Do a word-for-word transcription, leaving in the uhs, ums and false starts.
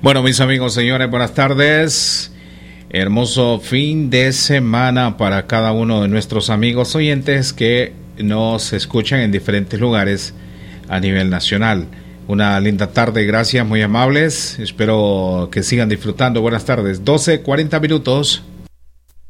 Bueno, mis amigos, señores, buenas tardes. Hermoso fin de semana para cada uno de nuestros amigos oyentes que nos escuchan en diferentes lugares a nivel nacional. Una linda tarde, gracias, muy amables. Espero que sigan disfrutando. Buenas tardes, doce cuarenta minutos.